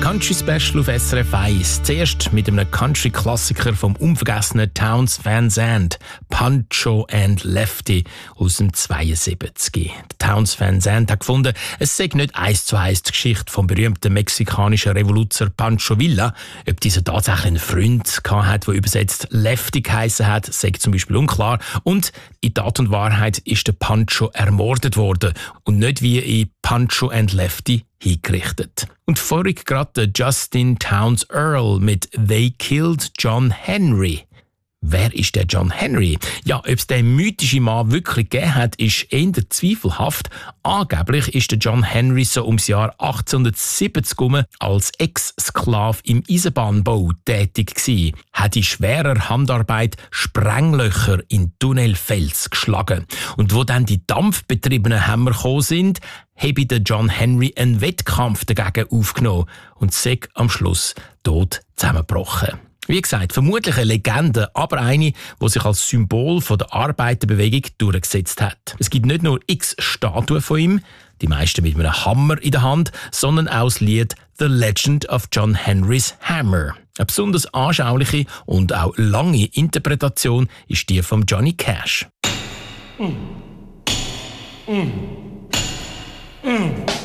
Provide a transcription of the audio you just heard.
Country Special auf SRF 1. Zuerst mit einem Country-Klassiker vom unvergessenen Townes Van Zandt, Pancho and Lefty aus dem 72. Townes Van Zandt hat gefunden, es sei nicht 1:1 die Geschichte vom berühmten mexikanischen Revoluzer Pancho Villa. Ob dieser tatsächlich einen Freund hatte, der übersetzt Lefty geheissen hat, sei zum Beispiel unklar. Und in Tat und Wahrheit ist der Pancho ermordet worden und nicht wie in Pancho and Lefty hingerichtet. Und vorhin gerade Justin Townes Earl mit «They Killed John Henry». Wer ist der John Henry? Ja, ob es den mythischen Mann wirklich gegeben hat, ist eher zweifelhaft. Angeblich ist der John Henry so ums Jahr 1870 als Ex-Sklave im Eisenbahnbau tätig gewesen, hat in schwerer Handarbeit Sprenglöcher in Tunnelfels geschlagen. Und wo dann die dampfbetriebenen Hämmer gekommen sind, habe der John Henry einen Wettkampf dagegen aufgenommen und sei am Schluss tot zusammengebrochen. Wie gesagt, vermutlich eine Legende, aber eine, die sich als Symbol der Arbeiterbewegung durchgesetzt hat. Es gibt nicht nur x Statuen von ihm, die meisten mit einem Hammer in der Hand, sondern auch das Lied «The Legend of John Henry's Hammer». Eine besonders anschauliche und auch lange Interpretation ist die von Johnny Cash.